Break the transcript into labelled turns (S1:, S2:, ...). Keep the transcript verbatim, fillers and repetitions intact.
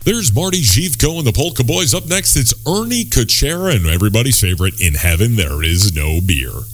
S1: There's Marty Zhivko and the Polka Boys. Up next, it's Ernie Kuchera and everybody's favorite, In Heaven There Is No Beer.